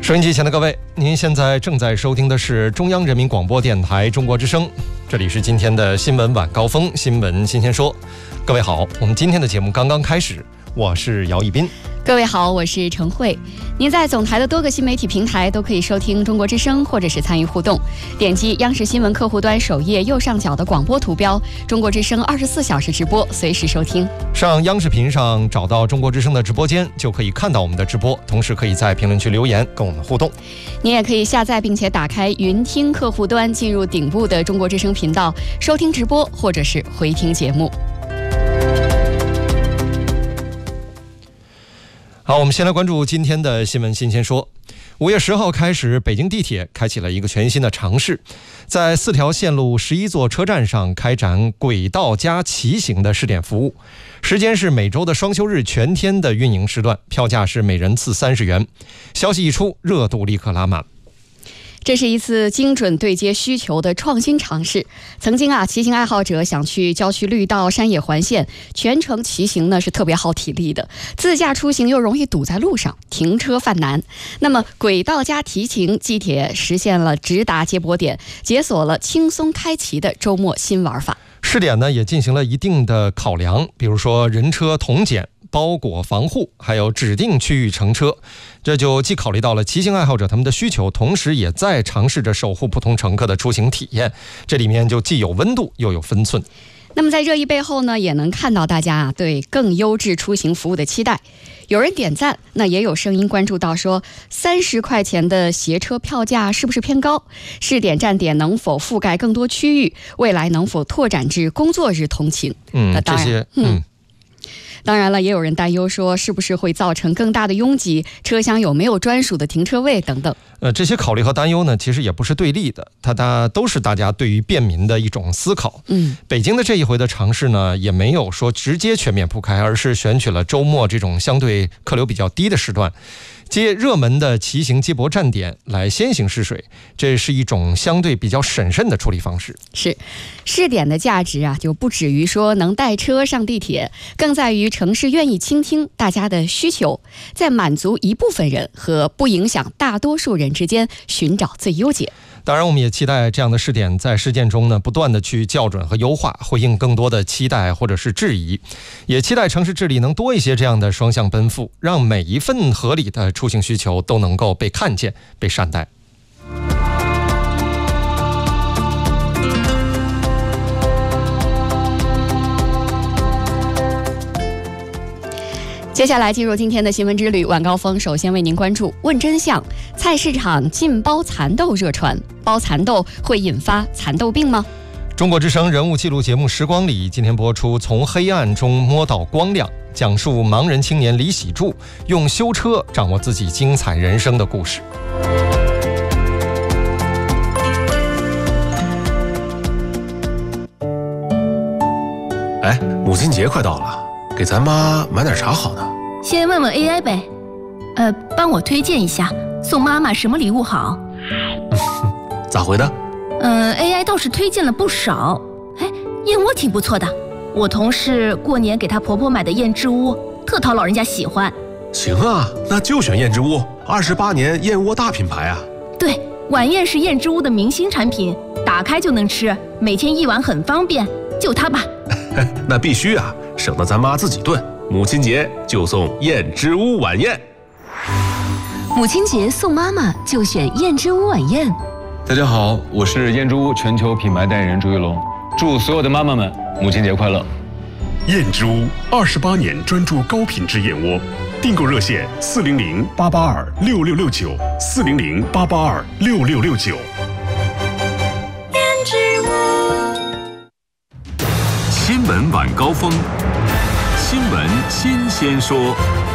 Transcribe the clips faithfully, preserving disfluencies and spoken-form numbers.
收音机前的各位，您现在正在收听的是中央人民广播电台中国之声，这里是今天的新闻晚高峰，新闻新鲜说。各位好，我们今天的节目刚刚开始，我是姚一斌。 各位好，我是程慧。您在总台的多个新媒体平台都可以收听中国之声，或者是参与互动。点击央视新闻客户端首页右上角的广播图标，中国之声二十四小时直播，随时收听。 上央视频上找到中国之声的直播间，就可以看到我们的直播，同时可以在评论区留言跟我们互动。 您也可以下载并且打开云听客户端，进入顶部的中国之声频道，收听直播或者是回听节目。 好，我们先来关注今天的新闻新鲜说。五月十号开始，北京地铁开启了一个全新的尝试，在四条线路十一座车站上开展轨道加骑行的试点服务，时间是每周的双休日全天的运营时段，票价是每人次三十元。消息一出，热度立刻拉满。 这是一次精准对接需求的创新尝试。曾经啊，骑行爱好者想去郊区绿道、山野环线，全程骑行呢是特别耗体力的，自驾出行又容易堵在路上，停车犯难。那么轨道加骑行，地铁实现了直达接驳点，解锁了轻松开骑的周末新玩法。 试点呢也进行了一定的考量，比如说人车同检、包裹防护，还有指定区域乘车，这就既考虑到了骑行爱好者他们的需求，同时也在尝试着守护普通乘客的出行体验，这里面就既有温度又有分寸。 那么在热议背后呢，也能看到大家啊对更优质出行服务的期待。有人点赞，那也有声音关注到说，三十块钱的携车票价是不是偏高？试点站点能否覆盖更多区域？未来能否拓展至工作日通勤？ 嗯，那当然，这些嗯。嗯当然了，也有人担忧说，是不是会造成更大的拥挤，车厢有没有专属的停车位等等。 呃，这些考虑和担忧呢，其实也不是对立的，它它都是大家对于便民的一种思考。 嗯， 北京的这一回的尝试呢，也没有说直接全面铺开，而是选取了周末这种相对客流比较低的时段，接热门的骑行接驳站点来先行试水，这是一种相对比较审慎的处理方式。 是，试点的价值啊，就不止于说能带车上地铁，更在于城市愿意倾听大家的需求，在满足一部分人和不影响大多数人之间寻找最优解。 当然，我们也期待这样的试点在实践中呢，不断的去校准和优化，回应更多的期待或者是质疑。也期待城市治理能多一些这样的双向奔赴，让每一份合理的出行需求都能够被看见、被善待。 接下来进入今天的新闻之旅晚高峰，首先为您关注问真相：菜市场禁包蚕豆热传，包蚕豆会引发蚕豆病吗？ 中国之声人物纪录节目《时光里》今天播出，从黑暗中摸到光亮，讲述盲人青年李喜柱用修车掌握自己精彩人生的故事。 哎，母亲节快到了，给咱妈买点啥好呢？ 先问问 A I 呗，呃，帮我推荐一下，送妈妈什么礼物好？ 咋回的？ 嗯 ，A I 倒是推荐了不少。哎，燕窝挺不错的，我同事过年给她婆婆买的燕之屋，特讨老人家喜欢。 行啊，那就选燕之屋，二十八年燕窝大品牌啊。 对，晚宴是燕之屋的明星产品，打开就能吃，每天一碗很方便，就它吧。 那必须啊，省得咱妈自己炖。母亲节就送燕之屋晚宴。 母亲节送妈妈就选燕之屋晚宴。 大家好，我是燕之屋全球品牌代言人朱一龙，祝所有的妈妈们母亲节快乐。 燕之屋二十八年专注高品质燕窝，订购热线四零零八八二六六六九四零零八八二六六六九。 燕之屋新闻晚高峰，新闻新鲜说。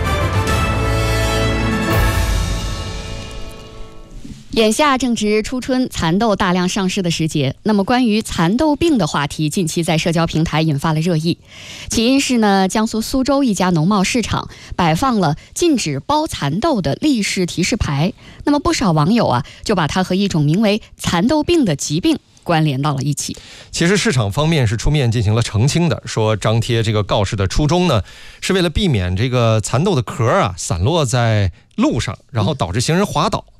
眼下正值初春，蚕豆大量上市的时节。那么关于蚕豆病的话题，近期在社交平台引发了热议。起因是呢，江苏苏州一家农贸市场摆放了禁止包蚕豆的立式提示牌。那么不少网友啊，就把它和一种名为蚕豆病的疾病关联到了一起。 其实市场方面是出面进行了澄清的，说张贴这个告示的初衷呢，是为了避免这个蚕豆的壳啊散落在路上，然后导致行人滑倒。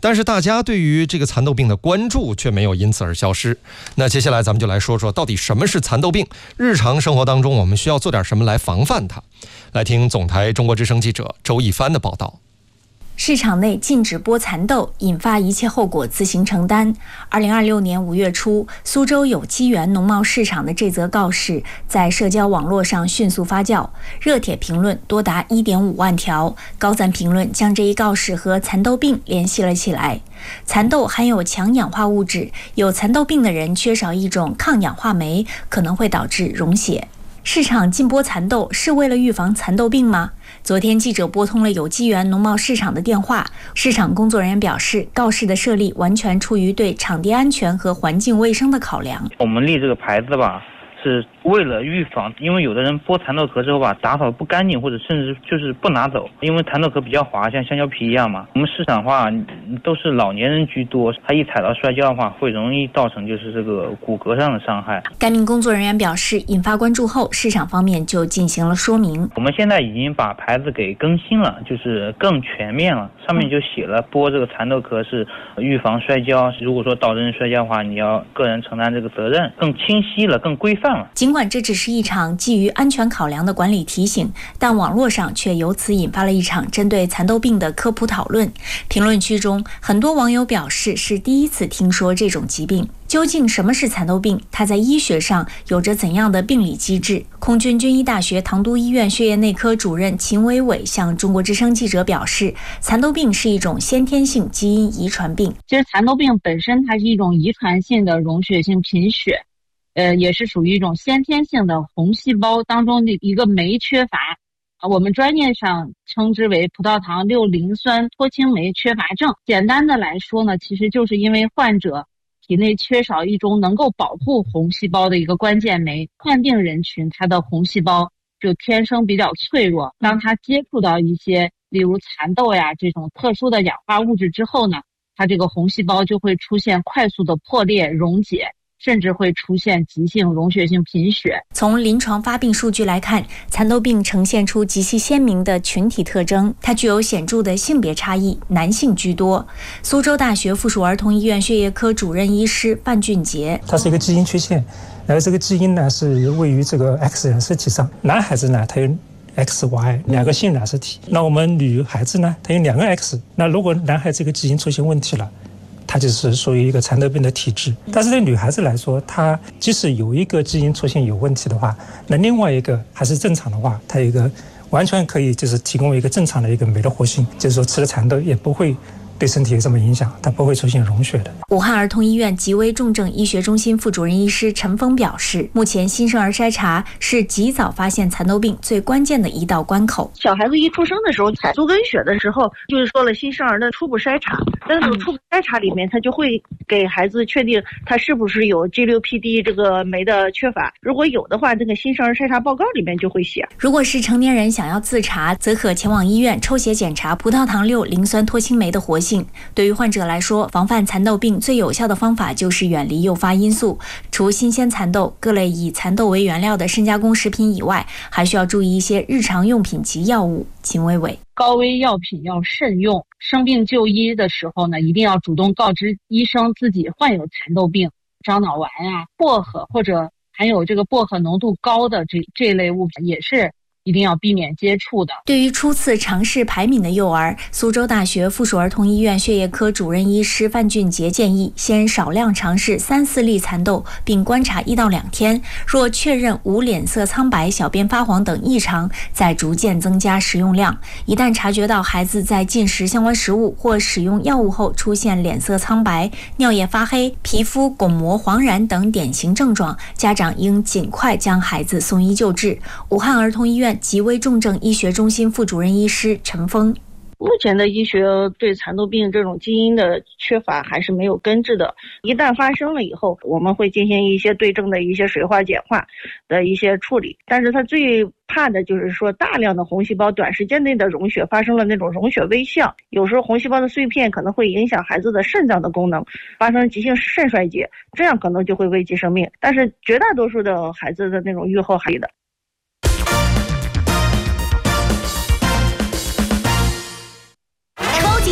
但是大家对于这个蚕豆病的关注却没有因此而消失。那接下来咱们就来说说到底什么是蚕豆病，日常生活当中我们需要做点什么来防范它。来听总台中国之声记者周一帆的报道。 市场内禁止播蚕豆，引发一切后果自行承担。二零二六年五月初，苏州有机园农贸市场的这则告示在社交网络上迅速发酵，热帖评论多达 一点五万条，高赞评论将这一告示和蚕豆病联系了起来。蚕豆含有强氧化物质，有蚕豆病的人缺少一种抗氧化酶，可能会导致溶血。市场禁播蚕豆是为了预防蚕豆病吗？昨天记者拨通了有机园农贸市场的电话，市场工作人员表示，告示的设立完全出于对场地安全和环境卫生的考量。 我们立这个牌子吧，是为了预防，因为有的人剥蚕豆壳之后吧，打扫不干净，或者甚至就是不拿走，因为蚕豆壳比较滑，像香蕉皮一样嘛。我们市场的话都是老年人居多，他一踩到摔跤的话，会容易造成就是这个骨骼上的伤害。 该名工作人员表示，引发关注后，市场方面就进行了说明。 我们现在已经把牌子给更新了，就是更全面了，上面就写了剥这个蚕豆壳是预防摔跤，如果说导致人摔跤的话，你要个人承担这个责任，更清晰了，更规范了。 尽管这只是一场基于安全考量的管理提醒，但网络上却由此引发了一场针对蚕豆病的科普讨论。评论区中，很多网友表示是第一次听说这种疾病。究竟什么是蚕豆病？它在医学上有着怎样的病理机制？空军军医大学唐都医院血液内科主任秦伟伟向中国之声记者表示，蚕豆病是一种先天性基因遗传病。 其实蚕豆病本身它是一种遗传性的溶血性贫血，呃，也是属于一种先天性的红细胞当中的一个酶缺乏，我们专业上称之为葡萄糖六磷酸脱氢酶缺乏症。简单的来说呢，其实就是因为患者体内缺少一种能够保护红细胞的一个关键酶，患病人群他的红细胞就天生比较脆弱，当他接触到一些例如蚕豆呀这种特殊的氧化物质之后呢，他这个红细胞就会出现快速的破裂溶解，甚至会出现急性溶血性贫血。 从临床发病数据来看，蚕豆病呈现出极其鲜明的群体特征，它具有显著的性别差异，男性居多。苏州大学附属儿童医院血液科主任医师范俊杰， 它是一个基因缺陷，然后这个基因呢是位于这个 X 染色体上，男孩子呢它有X Y 两个性染色体，那我们女孩子呢它有两个 X， 那如果男孩这个基因出现问题了，它就是属于一个蚕豆病的体质。但是对女孩子来说，她即使有一个基因出现有问题的话，那另外一个还是正常的话，它有一个完全可以就是提供一个正常的一个酶的活性，就是说吃了蚕豆也不会对身体有什么影响，它不会出现溶血的。 武汉儿童医院急危重症医学中心副主任医师陈峰表示，目前新生儿筛查是及早发现蚕豆病最关键的一道关口。 小孩子一出生的时候采足跟血的时候，就是说了新生儿的初步筛查，在这种初步筛查里面，他就会给孩子确定他是不是有 G 六 P D 这个酶的缺乏，如果有的话，这个新生儿筛查报告里面就会写。 如果是成年人想要自查，则可前往医院抽血检查葡萄糖六磷酸脱氢酶的活性。对于患者来说，防范蚕豆病最有效的方法就是远离诱发因素。除新鲜蚕豆、各类以蚕豆为原料的深加工食品以外，还需要注意一些日常用品及药物。秦伟伟， 高危药品要慎用，生病就医的时候呢，一定要主动告知医生自己患有蚕豆病。樟脑丸啊、薄荷或者含有这个薄荷浓度高的这这类物品也是一定要避免接触的。 对于初次尝试排敏的幼儿，苏州大学附属儿童医院血液科主任医师范俊杰建议，先少量尝试三四粒蚕豆，并观察一到两天，若确认无脸色苍白、小便发黄等异常，再逐渐增加食用量。一旦察觉到孩子在进食相关食物或使用药物后出现脸色苍白、尿液发黑、皮肤巩膜黄染等典型症状，家长应尽快将孩子送医救治。武汉儿童医院急危重症医学中心副主任医师陈峰， 目前的医学对蚕豆病这种基因的缺乏还是没有根治的，一旦发生了以后，我们会进行一些对症的一些水化碱化的一些处理，但是它最怕的就是说大量的红细胞短时间内的溶血发生了那种溶血微象，有时候红细胞的碎片可能会影响孩子的肾脏的功能，发生急性肾衰竭，这样可能就会危及生命，但是绝大多数的孩子的那种预后还有的。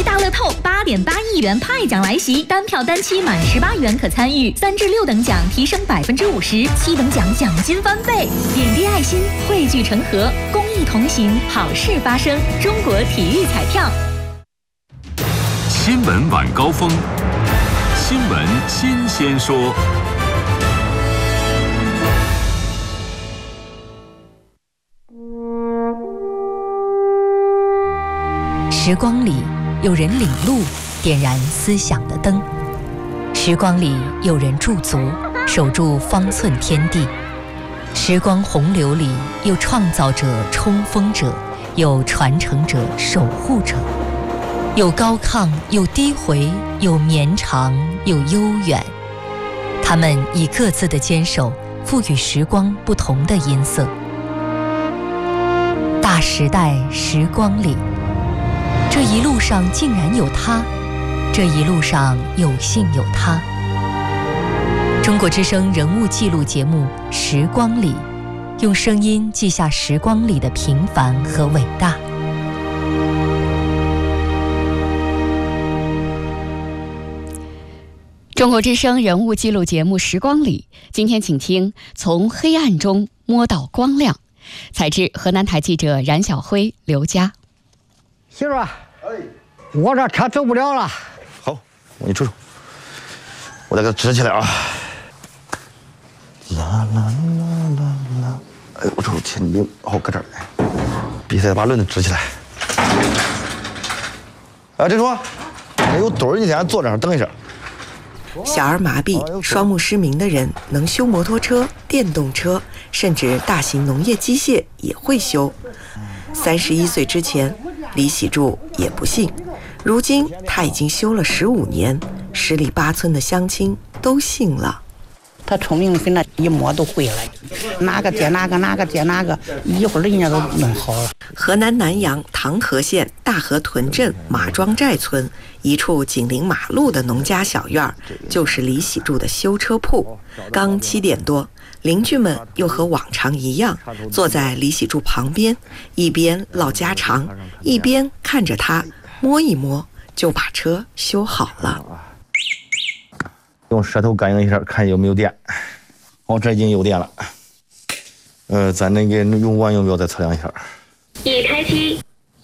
大乐透八点八亿元派奖来袭，单票单期满十八元可参与，三至六等奖提升百分之五十，七等奖奖金翻倍。点滴爱心，汇聚成河，公益同行，好事发生。中国体育彩票。 新闻晚高峰，新闻新鲜说。 时光里有人领路，点燃思想的灯；时光里有人驻足，守住方寸天地；时光洪流里有创造者、冲锋者，有传承者、守护者，有高亢，有低回，有绵长，有悠远。他们以各自的坚守，赋予时光不同的音色。大时代时光里，这一路上竟然有他，这一路上有幸有他。中国之声人物记录节目《时光里》，用声音记下时光里的平凡和伟大。 中国之声人物记录节目《时光里》，今天请听《从黑暗中摸到光亮》，采自河南台记者冉晓辉、刘佳。 媳妇儿，我这车走不了了。 好，我给你出出，我再给它支起来啊！啦啦啦啦啦！哎，我瞅前面好搁这儿，比赛把轮子支起来。哎，这说，没有墩儿，你先坐这儿等一下。 小儿麻痹、双目失明的人能修摩托车、电动车，甚至大型农业机械也会修。三十一岁之前，李喜柱也不信，如今他已经修了十五年，十里八村的乡亲都信了。 他聪明分了，一摸都会了，哪个接哪个，哪个接哪个，一会儿人家都弄好了。 河南南阳唐河县大河屯镇马庄寨村一处紧邻马路的农家小院，就是李喜柱的修车铺。刚七点多，邻居们又和往常一样，坐在李喜柱旁边，一边唠家常，一边看着他摸一摸就把车修好了。 用舌头感应一下，看有没有电。哦，这已经有电了。呃，咱那个用完用不要再测量一下。 已开机。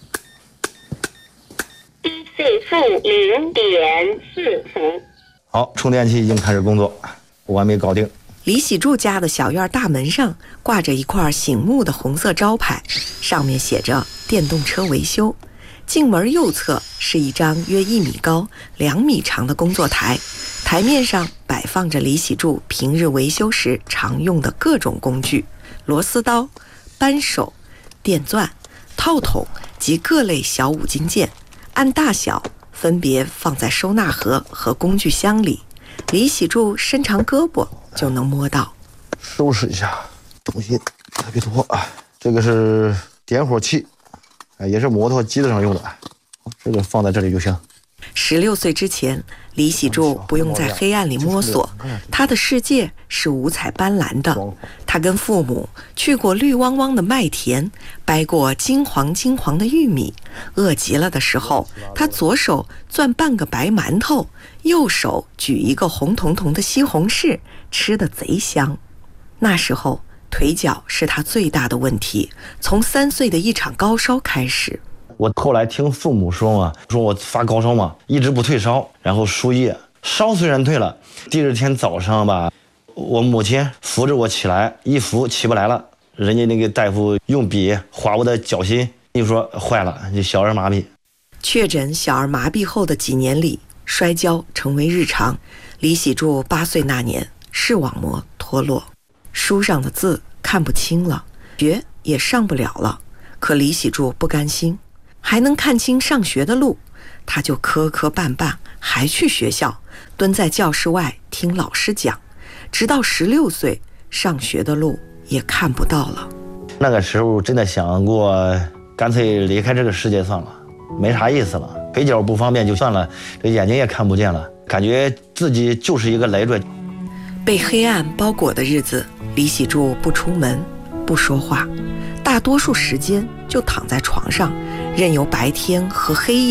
低速负零点四伏。 好，充电器已经开始工作，完美搞定。 李喜柱家的小院大门上挂着一块醒目的红色招牌，上面写着电动车维修。进门右侧是一张约一米高、两米长的工作台，台面上摆放着李喜柱平日维修时常用的各种工具：螺丝刀、扳手、电钻、套筒及各类小五金件，按大小分别放在收纳盒和工具箱里。李喜柱伸长胳膊就能摸到。 收拾一下，东西特别多啊！这个是点火器。也是摩托机子上用的，这个放在这里就行。 十六岁之前，李喜柱不用在黑暗里摸索，他的世界是五彩斑斓的。他跟父母去过绿汪汪的麦田，掰过金黄金黄的玉米。饿极了的时候，他左手攥半个白馒头，右手举一个红彤彤的西红柿，吃得贼香。那时候腿脚是他最大的问题，从三岁的一场高烧开始。 我后来听父母说嘛，说我发高烧嘛，一直不退烧，然后输液，烧虽然退了，第二天早上吧，我母亲扶着我起来，一扶起不来了，人家那个大夫用笔划我的脚心，就说坏了，就小儿麻痹。 确诊小儿麻痹后的几年里，摔跤成为日常。李喜柱八岁那年，视网膜脱落。书上的字看不清了，学也上不了了。可李喜柱不甘心，还能看清上学的路，他就磕磕绊绊还去学校，蹲在教室外听老师讲，直到十六岁，上学的路也看不到了。 那个时候真的想过，干脆离开这个世界算了，没啥意思了，腿脚不方便就算了，这眼睛也看不见了，感觉自己就是一个累赘。 被黑暗包裹的日子，李喜柱不出门，不说话，大多数时间就躺在床上，任由白天和黑夜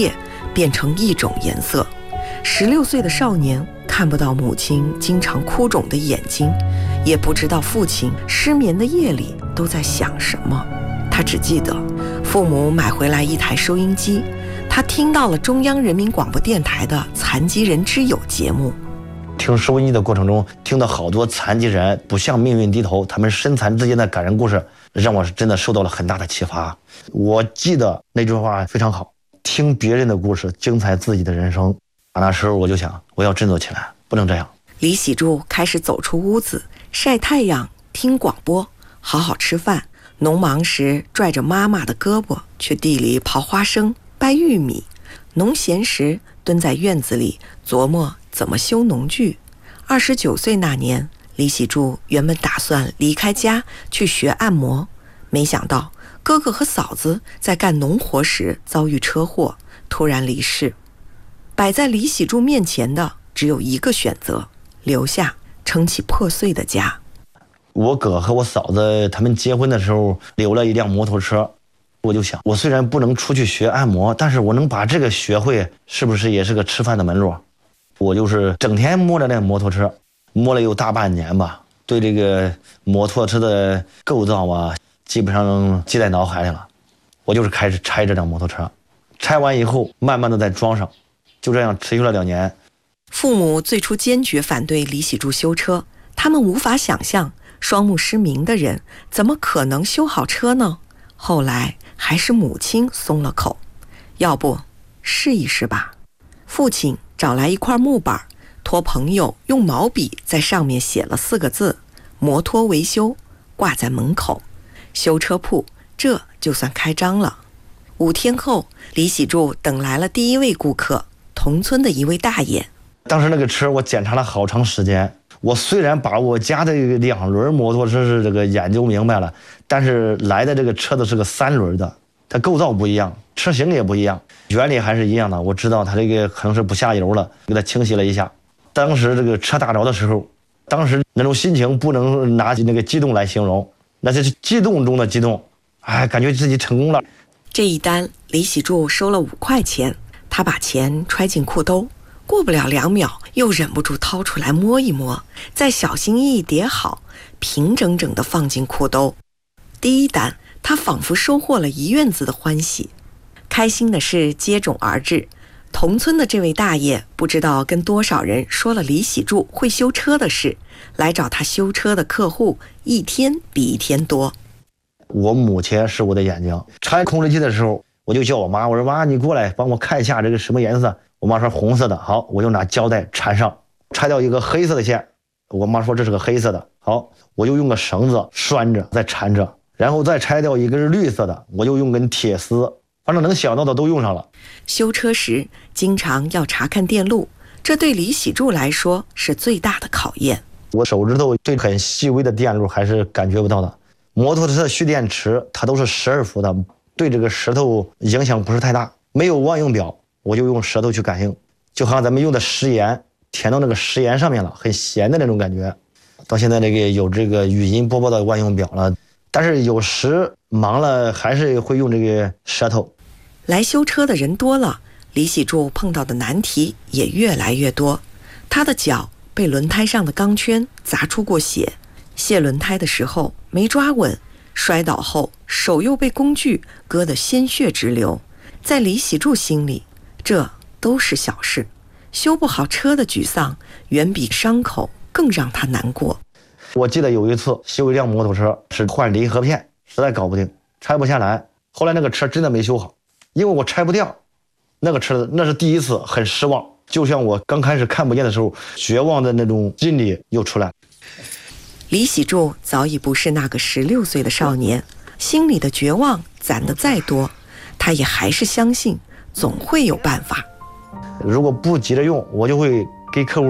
变成一种颜色。十六岁的少年看不到母亲经常哭肿的眼睛，也不知道父亲失眠的夜里都在想什么。他只记得父母买回来一台收音机，他听到了中央人民广播电台的残疾人之友节目。 听收音机的过程中，听到好多残疾人不向命运低头，他们身残之间的感人故事，让我是真的受到了很大的启发。我记得那句话非常好，听别人的故事，精彩自己的人生。那时候我就想，我要振作起来，不能这样。 李喜柱开始走出屋子，晒太阳，听广播，好好吃饭。农忙时拽着妈妈的胳膊去地里刨花生、掰玉米，农闲时蹲在院子里琢磨怎么修农具。二十九岁那年，李喜柱原本打算离开家去学按摩，没想到哥哥和嫂子在干农活时遭遇车祸，突然离世。摆在李喜柱面前的只有一个选择，留下撑起破碎的家。 我哥和我嫂子他们结婚的时候留了一辆摩托车，我就想，我虽然不能出去学按摩，但是我能把这个学会，是不是也是个吃饭的门路？我就是整天摸着那摩托车，摸了有大半年吧，对这个摩托车的构造啊，基本上记在脑海里了。我就是开始拆这辆摩托车，拆完以后慢慢的再装上，就这样持续了两年。 父母最初坚决反对李喜柱修车，他们无法想象双目失明的人怎么可能修好车呢？后来还是母亲松了口，要不试一试吧。父亲找来一块木板，托朋友用毛笔在上面写了四个字：摩托维修，挂在门口。修车铺这就算开张了。五天后，李喜柱等来了第一位顾客，同村的一位大爷。 当时那个车我检查了好长时间，我虽然把我家的两轮摩托车是这个研究明白了，但是来的这个车子是个三轮的，它构造不一样，车型也不一样，原理还是一样的。我知道它这个可能是不下油了，给它清洗了一下。当时这个车打着的时候，当时那种心情不能拿那个激动来形容，那就是激动中的激动，哎，感觉自己成功了。 这一单李喜柱收了五块钱，他把钱揣进裤兜，过不了两秒又忍不住掏出来摸一摸，再小心翼翼叠好，平整整地放进裤兜。第一单他仿佛收获了一院子的欢喜。开心的事接踵而至，同村的这位大爷不知道跟多少人说了李喜柱会修车的事，来找他修车的客户一天比一天多。 我母亲是我的眼睛，拆控制器的时候我就叫我妈，我说妈，你过来帮我看一下这个什么颜色。我妈说红色的，好，我就拿胶带缠上，拆掉一个黑色的线。我妈说这是个黑色的，好，我就用个绳子拴着再缠着，然后再拆掉一个是绿色的，我就用根铁丝，反正能想到的都用上了。 修车时经常要查看电路，这对李喜柱来说是最大的考验。 我手指头对很细微的电路还是感觉不到的。摩托车的蓄电池它都是十二伏的，对这个舌头影响不是太大。没有万用表，我就用舌头去感应，就好像咱们用的食盐填到那个食盐上面了，很咸的那种感觉。到现在这个有这个语音播报的万用表了，但是有时忙了还是会用这个舌头。 来修车的人多了，李喜柱碰到的难题也越来越多。他的脚被轮胎上的钢圈砸出过血，卸轮胎的时候没抓稳，摔倒后手又被工具割得鲜血直流。在李喜柱心里，这都是小事，修不好车的沮丧远比伤口更让他难过。 我记得有一次修一辆摩托车，是换离合片，实在搞不定，拆不下来。后来那个车真的没修好，因为我拆不掉那个车，那是第一次，很失望。就像我刚开始看不见的时候，绝望的那种心理又出来。 李喜柱早已不是那个十六岁的少年，心里的绝望攒得再多，他也还是相信总会有办法。 如果不急着用，我就会给客户